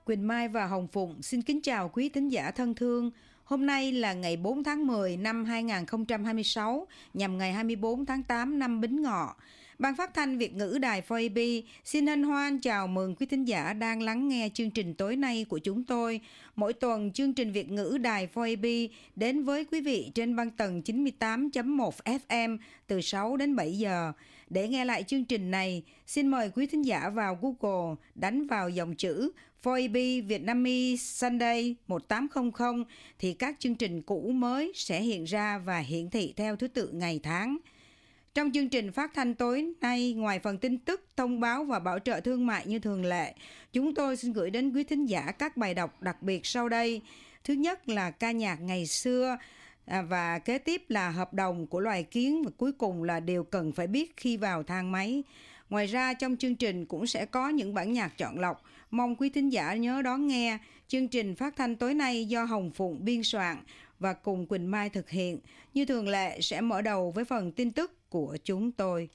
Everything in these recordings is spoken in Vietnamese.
Quỳnh Mai và Hồng Phụng xin kính chào quý thính giả thân thương. Hôm nay là ngày 4 tháng 10 năm 2026, nhằm ngày 24 tháng 8 năm Bính Ngọ. Ban phát thanh Việt ngữ Đài 4AB xin hân hoan chào mừng quý thính giả đang lắng nghe chương trình tối nay của chúng tôi. Mỗi tuần, chương trình Việt ngữ Đài 4AB đến với quý vị trên băng tần 98.1 FM từ 6 đến 7 giờ. Để nghe lại chương trình này, xin mời quý thính giả vào Google, đánh vào dòng chữ 4AB Vietnamese Sunday 1800 thì các chương trình cũ mới sẽ hiện ra và hiển thị theo thứ tự ngày tháng. Trong chương trình phát thanh tối nay, ngoài phần tin tức, thông báo và bảo trợ thương mại như thường lệ, chúng tôi xin gửi đến quý thính giả các bài đọc đặc biệt sau đây. Thứ nhất là ca nhạc ngày xưa, và kế tiếp là hợp đồng của loài kiến, và cuối cùng là điều cần phải biết khi vào thang máy. Ngoài ra trong chương trình cũng sẽ có những bản nhạc chọn lọc. Mong quý thính giả nhớ đón nghe. Chương trình phát thanh tối nay do Hồng Phụng biên soạn và cùng Quỳnh Mai thực hiện. Như thường lệ sẽ mở đầu với phần tin tức của chúng tôi.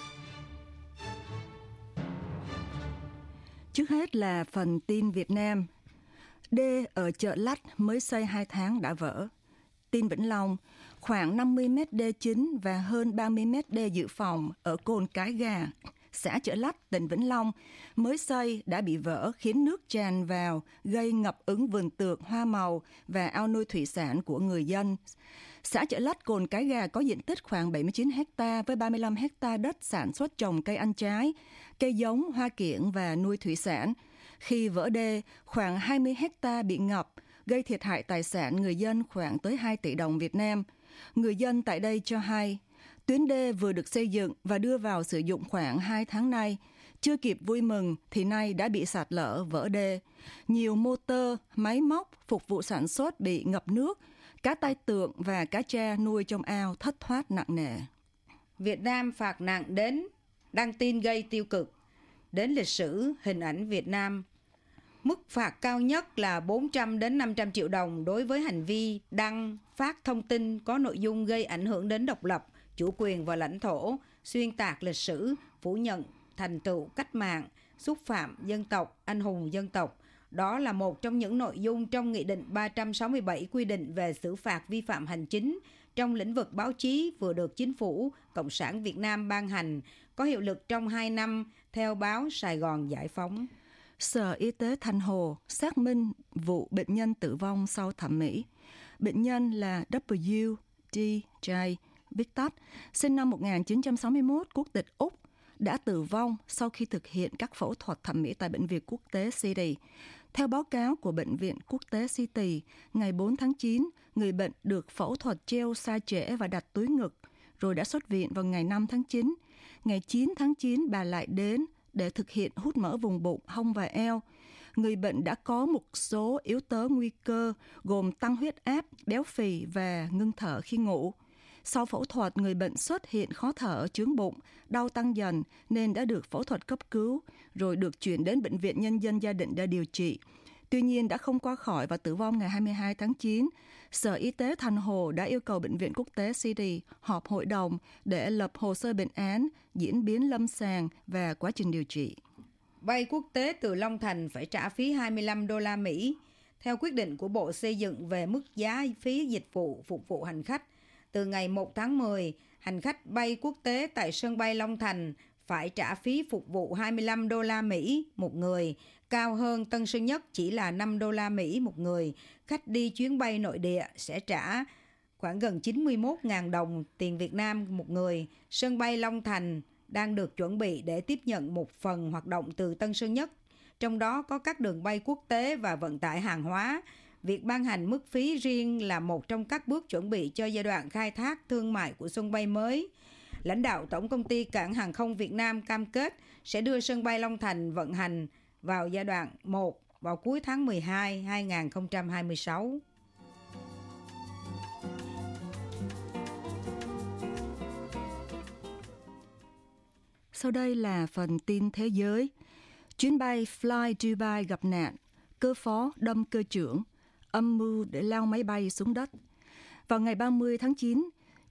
Trước hết là phần tin Việt Nam. Đê ở chợ Lách mới xây 2 tháng đã vỡ. Tin Vĩnh Long, khoảng 50 mét đê chính và hơn 30 mét đê dự phòng ở cồn Cái Gà, xã Chợ Lách, tỉnh Vĩnh Long mới xây đã bị vỡ khiến nước tràn vào, gây ngập úng vườn tược, hoa màu và ao nuôi thủy sản của người dân. Xã Chợ Lách, cồn Cái Gà có diện tích khoảng 79 ha với 35 ha đất sản xuất trồng cây ăn trái, cây giống, hoa kiểng và nuôi thủy sản. Khi vỡ đê, khoảng 20 ha bị ngập, gây thiệt hại tài sản người dân khoảng tới 2 tỷ đồng Việt Nam. Người dân tại đây cho hay, tuyến đê vừa được xây dựng và đưa vào sử dụng khoảng 2 tháng nay. Chưa kịp vui mừng thì nay đã bị sạt lở vỡ đê. Nhiều motor, máy móc phục vụ sản xuất bị ngập nước. Cá tai tượng và cá tra nuôi trong ao thất thoát nặng nề. Việt Nam phạt nặng đến đăng tin gây tiêu cực. Đến lịch sử hình ảnh Việt Nam. Mức phạt cao nhất là 400 đến 500 triệu đồng đối với hành vi đăng, phát thông tin có nội dung gây ảnh hưởng đến độc lập, chủ quyền và lãnh thổ, xuyên tạc lịch sử, phủ nhận thành tựu cách mạng, xúc phạm dân tộc, anh hùng dân tộc. Đó là một trong những nội dung trong Nghị định 367 quy định về xử phạt vi phạm hành chính trong lĩnh vực báo chí vừa được Chính phủ Cộng sản Việt Nam ban hành, có hiệu lực trong 2 năm, theo báo Sài Gòn Giải phóng. Sở Y tế Thanh Hồ xác minh vụ bệnh nhân tử vong sau thẩm mỹ. Bệnh nhân là W.D.J. viết tắt, sinh năm 1961, quốc tịch Úc, đã tử vong sau khi thực hiện các phẫu thuật thẩm mỹ tại Bệnh viện Quốc tế City. Theo báo cáo của Bệnh viện Quốc tế City, ngày 4 tháng 9, người bệnh được phẫu thuật treo sai trễ và đặt túi ngực, rồi đã xuất viện vào ngày 5 tháng 9. Ngày 9 tháng 9, bà lại đến để thực hiện hút mỡ vùng bụng, hông và eo. Người bệnh đã có một số yếu tố nguy cơ gồm tăng huyết áp, béo phì và ngưng thở khi ngủ. Sau phẫu thuật, người bệnh xuất hiện khó thở, chướng bụng, đau tăng dần nên đã được phẫu thuật cấp cứu, rồi được chuyển đến Bệnh viện Nhân dân Gia Định để điều trị. Tuy nhiên đã không qua khỏi và tử vong ngày 22 tháng 9. Sở Y tế Thanh Hồ đã yêu cầu Bệnh viện Quốc tế City họp hội đồng để lập hồ sơ bệnh án, diễn biến lâm sàng và quá trình điều trị. Bay quốc tế từ Long Thành phải trả phí 25 đô la Mỹ. Theo quyết định của Bộ Xây dựng về mức giá phí dịch vụ phục vụ hành khách, từ ngày 1 tháng 10, hành khách bay quốc tế tại sân bay Long Thành phải trả phí phục vụ 25 đô la Mỹ một người, cao hơn Tân Sơn Nhất chỉ là 5 đô la Mỹ một người. Khách đi chuyến bay nội địa sẽ trả khoảng gần 91.000 đồng tiền Việt Nam một người. Sân bay Long Thành đang được chuẩn bị để tiếp nhận một phần hoạt động từ Tân Sơn Nhất, trong đó có các đường bay quốc tế và vận tải hàng hóa. Việc ban hành mức phí riêng là một trong các bước chuẩn bị cho giai đoạn khai thác thương mại của sân bay mới. Lãnh đạo Tổng công ty Cảng hàng không Việt Nam cam kết sẽ đưa sân bay Long Thành vận hành vào giai đoạn 1 vào cuối tháng 12 2026. Sau đây là phần tin thế giới. Chuyến bay Fly Dubai gặp nạn, cơ phó đâm cơ trưởng, âm mưu để lao máy bay xuống đất. Vào ngày 30 tháng 9,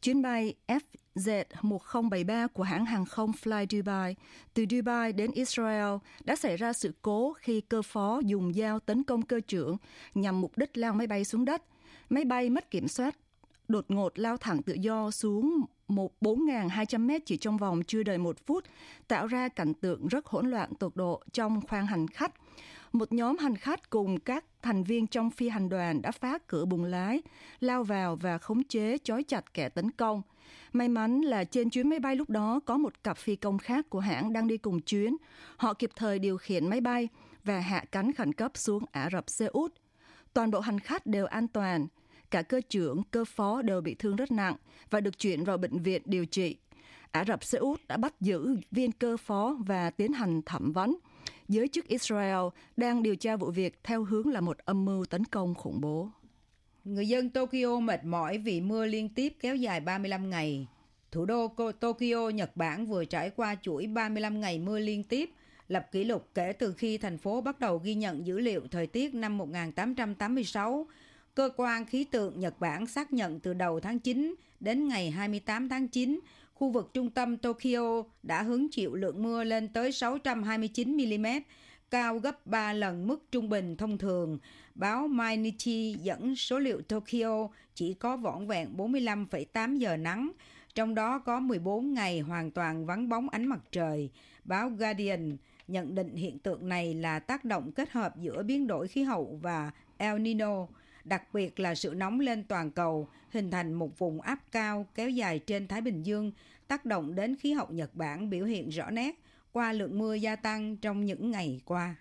chuyến bay FZ1073 của hãng hàng không Fly Dubai từ Dubai đến Israel đã xảy ra sự cố khi cơ phó dùng dao tấn công cơ trưởng nhằm mục đích lao máy bay xuống đất. Máy bay mất kiểm soát, đột ngột lao thẳng tự do xuống 4.200 mét chỉ trong vòng chưa đầy 1 phút, tạo ra cảnh tượng rất hỗn loạn tột độ trong khoang hành khách. Một nhóm hành khách cùng các thành viên trong phi hành đoàn đã phá cửa buồng lái, lao vào và khống chế trói chặt kẻ tấn công. May mắn là trên chuyến máy bay lúc đó có một cặp phi công khác của hãng đang đi cùng chuyến. Họ kịp thời điều khiển máy bay và hạ cánh khẩn cấp xuống Ả Rập Xê Út. Toàn bộ hành khách đều an toàn. Cả cơ trưởng, cơ phó đều bị thương rất nặng và được chuyển vào bệnh viện điều trị. Ả Rập Xê Út đã bắt giữ viên cơ phó và tiến hành thẩm vấn. Giới chức Israel đang điều tra vụ việc theo hướng là một âm mưu tấn công khủng bố. Người dân Tokyo mệt mỏi vì mưa liên tiếp kéo dài 35 ngày. Thủ đô Tokyo, Nhật Bản vừa trải qua chuỗi 35 ngày mưa liên tiếp, lập kỷ lục kể từ khi thành phố bắt đầu ghi nhận dữ liệu thời tiết năm 1886. Cơ quan khí tượng Nhật Bản xác nhận từ đầu tháng 9 đến ngày 28 tháng 9, khu vực trung tâm Tokyo đã hứng chịu lượng mưa lên tới 629 mm, cao gấp 3 lần mức trung bình thông thường. Báo Mainichi dẫn số liệu Tokyo chỉ có vỏn vẹn 45,8 giờ nắng, trong đó có 14 ngày hoàn toàn vắng bóng ánh mặt trời. Báo Guardian nhận định hiện tượng này là tác động kết hợp giữa biến đổi khí hậu và El Nino, đặc biệt là sự nóng lên toàn cầu, hình thành một vùng áp cao kéo dài trên Thái Bình Dương, tác động đến khí hậu Nhật Bản biểu hiện rõ nét qua lượng mưa gia tăng trong những ngày qua.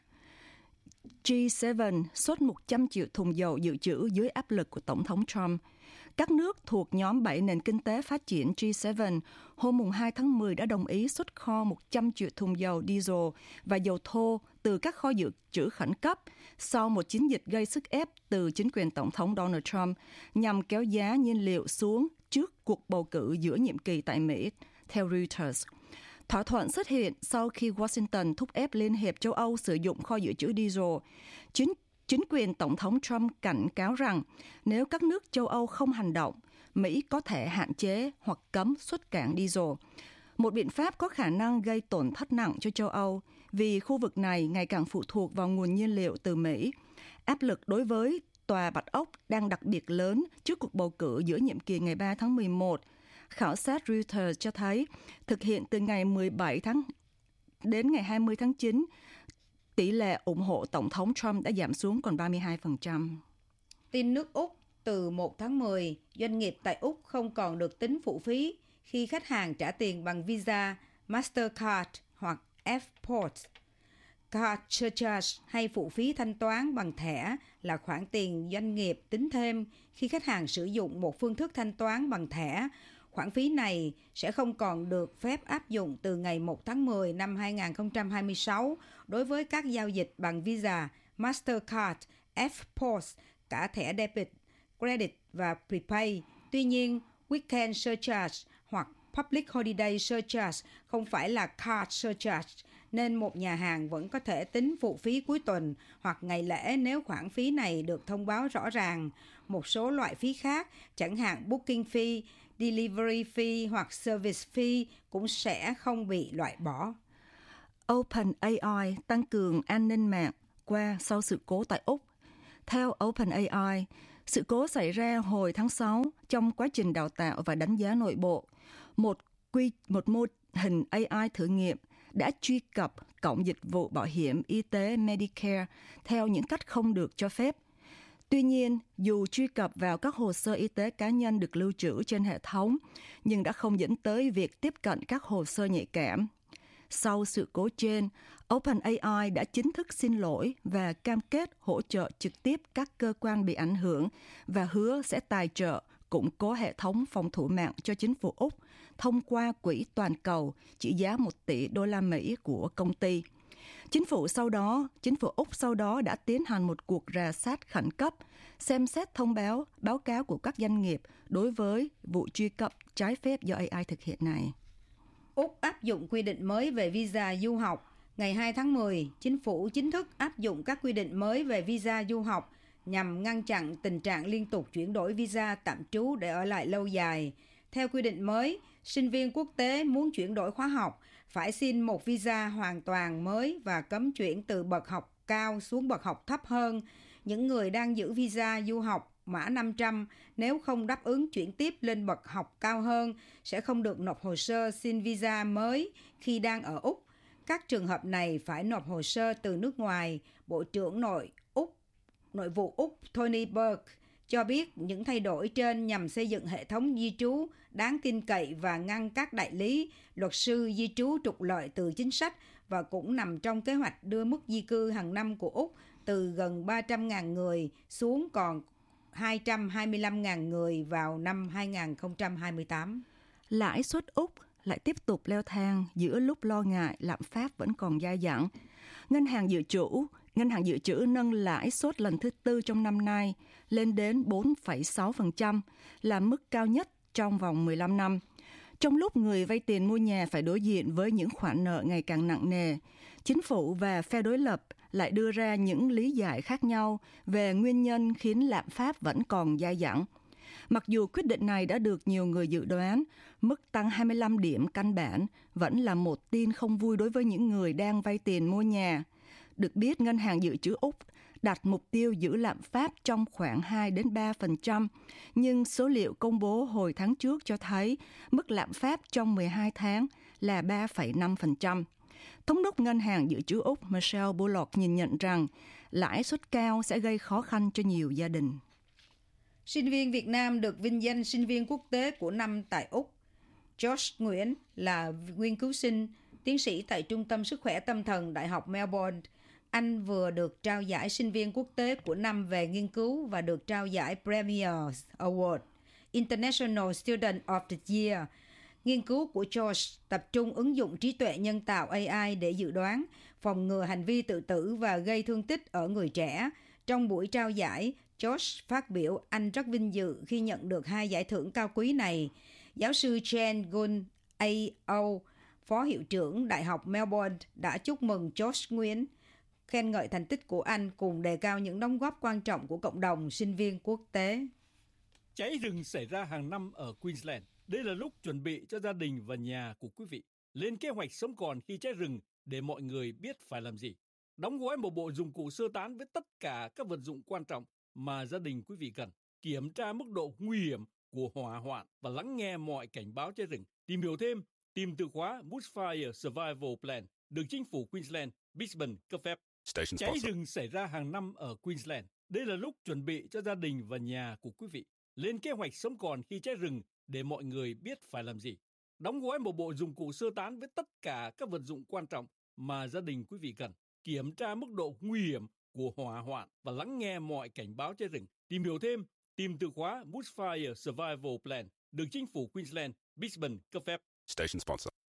G7 xuất 100 triệu thùng dầu dự trữ dưới áp lực của Tổng thống Trump. Các nước thuộc nhóm 7 nền kinh tế phát triển G7 hôm 2 tháng 10 đã đồng ý xuất kho 100 triệu thùng dầu diesel và dầu thô từ các kho dự trữ khẩn cấp sau một chiến dịch gây sức ép từ chính quyền Tổng thống Donald Trump nhằm kéo giá nhiên liệu xuống trước cuộc bầu cử giữa nhiệm kỳ tại Mỹ, theo Reuters. Thỏa thuận xuất hiện sau khi Washington thúc ép Liên hiệp châu Âu sử dụng kho dự trữ diesel. Chính quyền Tổng thống Trump cảnh cáo rằng nếu các nước châu Âu không hành động, Mỹ có thể hạn chế hoặc cấm xuất cảng diesel. Một biện pháp có khả năng gây tổn thất nặng cho châu Âu vì khu vực này ngày càng phụ thuộc vào nguồn nhiên liệu từ Mỹ. Áp lực đối với Tòa Bạch Ốc đang đặc biệt lớn trước cuộc bầu cử giữa nhiệm kỳ ngày 3 tháng 11. Khảo sát Reuters cho thấy thực hiện từ ngày 17 tháng đến ngày 20 tháng 9, tỷ lệ ủng hộ Tổng thống Trump đã giảm xuống còn 32%. Tin nước Úc, từ 1 tháng 10, doanh nghiệp tại Úc không còn được tính phụ phí khi khách hàng trả tiền bằng Visa, Mastercard hoặc F-Port. Card surcharge hay phụ phí thanh toán bằng thẻ là khoản tiền doanh nghiệp tính thêm khi khách hàng sử dụng một phương thức thanh toán bằng thẻ. Khoản phí này sẽ không còn được phép áp dụng từ ngày 1 tháng 10 năm 2026 đối với các giao dịch bằng Visa, Mastercard, F-Port, cả thẻ debit, credit và prepay. Tuy nhiên, weekend surcharge hoặc public holiday surcharge không phải là card surcharge, nên một nhà hàng vẫn có thể tính phụ phí cuối tuần hoặc ngày lễ nếu khoản phí này được thông báo rõ ràng. Một số loại phí khác, chẳng hạn booking fee, delivery fee hoặc service fee cũng sẽ không bị loại bỏ. OpenAI tăng cường an ninh mạng qua sau sự cố tại Úc. Theo OpenAI, sự cố xảy ra hồi tháng 6 trong quá trình đào tạo và đánh giá nội bộ. Một mô hình AI thử nghiệm đã truy cập cổng dịch vụ bảo hiểm y tế Medicare theo những cách không được cho phép. Tuy nhiên, dù truy cập vào các hồ sơ y tế cá nhân được lưu trữ trên hệ thống, nhưng đã không dẫn tới việc tiếp cận các hồ sơ nhạy cảm. Sau sự cố trên, OpenAI đã chính thức xin lỗi và cam kết hỗ trợ trực tiếp các cơ quan bị ảnh hưởng và hứa sẽ tài trợ củng cố hệ thống phòng thủ mạng cho chính phủ Úc thông qua quỹ toàn cầu trị giá 1 tỷ đô la Mỹ của công ty. Chính phủ Úc sau đó đã tiến hành một cuộc rà soát khẩn cấp, xem xét báo cáo của các doanh nghiệp đối với vụ truy cập trái phép do AI thực hiện này. Úc áp dụng quy định mới về visa du học. Ngày 2 tháng 10, chính phủ chính thức áp dụng các quy định mới về visa du học nhằm ngăn chặn tình trạng liên tục chuyển đổi visa tạm trú để ở lại lâu dài. Theo quy định mới, sinh viên quốc tế muốn chuyển đổi khóa học phải xin một visa hoàn toàn mới và cấm chuyển từ bậc học cao xuống bậc học thấp hơn. Những người đang giữ visa du học mã 500 nếu không đáp ứng chuyển tiếp lên bậc học cao hơn sẽ không được nộp hồ sơ xin visa mới khi đang ở Úc. Các trường hợp này phải nộp hồ sơ từ nước ngoài. Bộ trưởng Nội vụ Úc Tony Burke cho biết những thay đổi trên nhằm xây dựng hệ thống di trú đáng tin cậy và ngăn các đại lý, luật sư di trú trục lợi từ chính sách và cũng nằm trong kế hoạch đưa mức di cư hàng năm của Úc từ gần 300.000 người xuống còn 225.000 người vào năm 2028. Lãi suất Úc lại tiếp tục leo thang giữa lúc lo ngại lạm phát vẫn còn dai dẳng. Ngân hàng dự trữ nâng lãi suất lần thứ tư trong năm nay lên đến 4,6%, là mức cao nhất trong vòng 15 năm. Trong lúc người vay tiền mua nhà phải đối diện với những khoản nợ ngày càng nặng nề, chính phủ và phe đối lập lại đưa ra những lý giải khác nhau về nguyên nhân khiến lạm phát vẫn còn dai dẳng. Mặc dù quyết định này đã được nhiều người dự đoán, mức tăng 25 điểm căn bản vẫn là một tin không vui đối với những người đang vay tiền mua nhà. Được biết, Ngân hàng Dự trữ Úc đặt mục tiêu giữ lạm phát trong khoảng 2-3%, nhưng số liệu công bố hồi tháng trước cho thấy mức lạm phát trong 12 tháng là 3,5%. Thống đốc Ngân hàng Dự trữ Úc Michelle Bullock nhìn nhận rằng lãi suất cao sẽ gây khó khăn cho nhiều gia đình. Sinh viên Việt Nam được vinh danh sinh viên quốc tế của năm tại Úc. George Nguyễn là nghiên cứu sinh, tiến sĩ tại Trung tâm Sức khỏe Tâm thần Đại học Melbourne. Anh vừa được trao giải sinh viên quốc tế của năm về nghiên cứu và được trao giải Premier Award, International Student of the Year. Nghiên cứu của George tập trung ứng dụng trí tuệ nhân tạo AI để dự đoán, phòng ngừa hành vi tự tử và gây thương tích ở người trẻ. Trong buổi trao giải, George phát biểu anh rất vinh dự khi nhận được 2 giải thưởng cao quý này. Giáo sư Jen Gun A.O., Phó Hiệu trưởng Đại học Melbourne đã chúc mừng George Nguyễn, khen ngợi thành tích của anh cùng đề cao những đóng góp quan trọng của cộng đồng sinh viên quốc tế. Cháy rừng xảy ra hàng năm ở Queensland. Đây là lúc chuẩn bị cho gia đình và nhà của quý vị lên kế hoạch sống còn khi cháy rừng để mọi người biết phải làm gì. Đóng gói một bộ dụng cụ sơ tán với tất cả các vật dụng quan trọng mà gia đình quý vị cần. Kiểm tra mức độ nguy hiểm của hỏa hoạn và lắng nghe mọi cảnh báo cháy rừng. Tìm hiểu thêm, tìm từ khóa Bushfire Survival Plan được chính phủ Queensland, Brisbane cấp phép. Cháy rừng xảy ra hàng năm ở Queensland. Đây là lúc chuẩn bị cho gia đình và nhà của quý vị lên kế hoạch sống còn khi cháy rừng để mọi người biết phải làm gì. Đóng gói một bộ dụng cụ sơ tán với tất cả các vật dụng quan trọng mà gia đình quý vị cần. Kiểm tra mức độ nguy hiểm của hỏa hoạn và lắng nghe mọi cảnh báo cháy rừng. Tìm hiểu thêm, tìm từ khóa Bushfire Survival Plan được chính phủ Queensland, Brisbane cấp phép. Station sponsor.